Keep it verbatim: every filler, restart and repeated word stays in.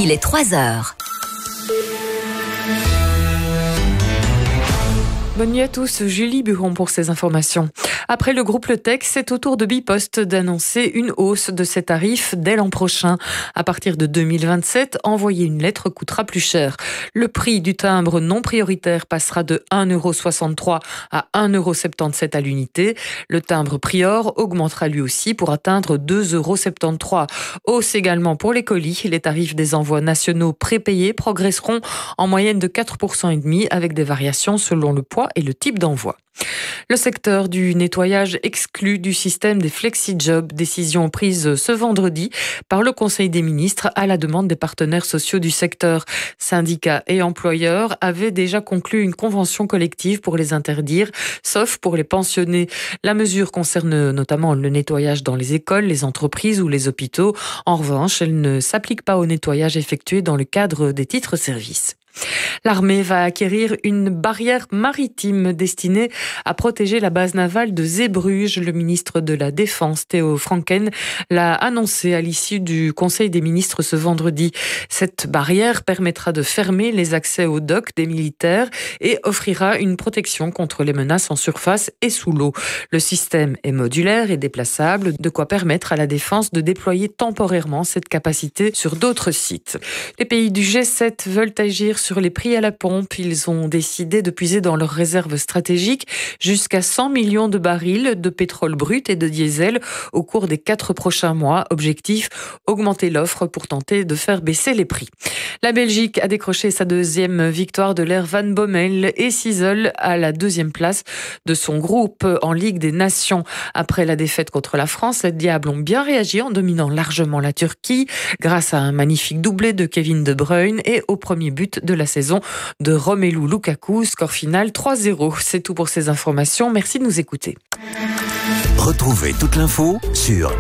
Il est trois heures. Bonne nuit à tous, Julie Buron pour ces informations. Après le groupe Le Tech, c'est au tour de Bipost d'annoncer une hausse de ses tarifs dès l'an prochain. À partir de deux mille vingt-sept, envoyer une lettre coûtera plus cher. Le prix du timbre non prioritaire passera de un euro soixante-trois à un euro soixante-dix-sept à l'unité. Le timbre Prior augmentera lui aussi pour atteindre deux euros soixante-treize. Hausse également pour les colis. Les tarifs des envois nationaux prépayés progresseront en moyenne de quatre virgule cinq pour cent avec des variations selon le poids et le type d'envoi. Le secteur du nettoyage exclu du système des flexi-jobs, décision prise ce vendredi par le Conseil des ministres à la demande des partenaires sociaux du secteur. Syndicats et employeurs avaient déjà conclu une convention collective pour les interdire, sauf pour les pensionnés. La mesure concerne notamment le nettoyage dans les écoles, les entreprises ou les hôpitaux. En revanche, elle ne s'applique pas au nettoyage effectué dans le cadre des titres-services. L'armée va acquérir une barrière maritime destinée à protéger la base navale de Zeebruges. Le ministre de la Défense, Theo Franken, l'a annoncé à l'issue du Conseil des ministres ce vendredi. Cette barrière permettra de fermer les accès aux docks des militaires et offrira une protection contre les menaces en surface et sous l'eau. Le système est modulaire et déplaçable, de quoi permettre à la défense de déployer temporairement cette capacité sur d'autres sites. Les pays du G sept veulent agir sur les prix à la pompe. Ils ont décidé de puiser dans leurs réserves stratégiques jusqu'à cent millions de barils de pétrole brut et de diesel au cours des quatre prochains mois. Objectif, augmenter l'offre pour tenter de faire baisser les prix. La Belgique a décroché sa deuxième victoire de l'ère Van Bommel et s'isole à la deuxième place de son groupe en Ligue des Nations. Après la défaite contre la France, les Diables ont bien réagi en dominant largement la Turquie grâce à un magnifique doublé de Kevin De Bruyne et au premier but de la saison de Romelu Lukaku. Score final trois zéro. C'est tout pour ces informations. Merci de nous écouter. Retrouvez toute l'info sur